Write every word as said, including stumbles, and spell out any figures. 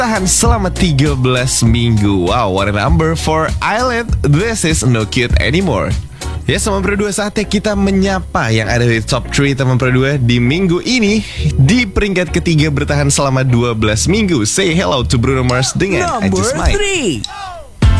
bertahan selama tiga belas minggu. Wow, what a number for Island. This is No Cute Anymore. Ya, teman Pro dua, saatnya kita menyapa yang ada di top tiga teman Pro dua di minggu ini. Di peringkat ketiga bertahan selama dua belas minggu. Say hello to Bruno Mars dengan I Number Just Might. three.